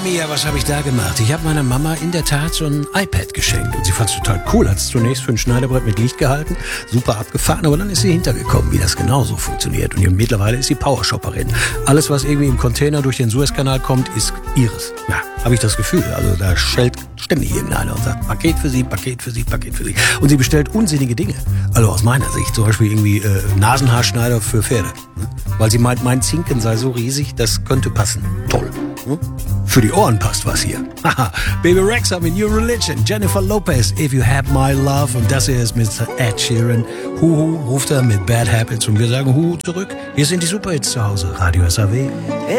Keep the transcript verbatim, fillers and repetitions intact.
mia, was habe ich da gemacht? Ich habe meiner Mama in der Tat so ein iPad geschenkt. Und sie fand es total cool. Hat es zunächst für ein Schneidebrett mit Licht gehalten. Super abgefahren. Aber dann ist sie hintergekommen, wie das genauso funktioniert. Und mittlerweile ist sie Powershopperin. Alles, was irgendwie im Container durch den Suezkanal kommt, ist ihres. Ja, habe ich das Gefühl. Also da schellt ständig irgendeiner und sagt, Paket für sie, Paket für sie, Paket für sie. Und sie bestellt unsinnige Dinge. Also aus meiner Sicht. Zum Beispiel irgendwie äh, Nasenhaarschneider für Pferde. Ne? Weil sie meint, mein Zinken sei so riesig, das könnte passen. Toll. Hm? Für die Ohren passt was hier. Haha, Baby Rexha mit New Religion, Jennifer Lopez, If You Had My Love und das hier ist Mister Ed Sheeran. Huhu ruft er mit Bad Habits und wir sagen Huhu zurück. Hier sind die Superhits zu Hause, Radio S A W.